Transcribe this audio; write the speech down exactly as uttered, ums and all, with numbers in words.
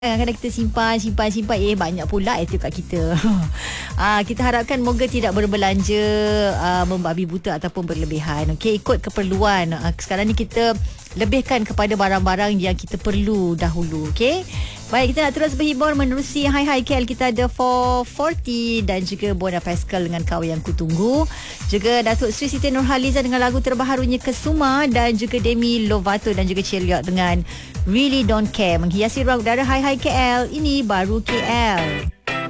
Kadang-kadang kita simpan, simpan, simpan. Eh, banyak pula itu kat kita. ah, kita harapkan moga tidak berbelanja uh, membabi buta ataupun berlebihan. Okey, ikut keperluan. Uh, sekarang ni kita lebihkan kepada barang-barang yang kita perlu dahulu. Okey. Baik, kita nak terus berhibur menerusi Hai Hai K L. Kita ada four forty dan juga Bona Pascal dengan Kau Yang Kutunggu. Juga Datuk Sri Siti Nurhaliza dengan lagu terbaharunya Kesuma, dan juga Demi Lovato dan juga Cheriot dengan Really Don't Care menghiasi ruang udara Hai Hai K L. Ini baru K L.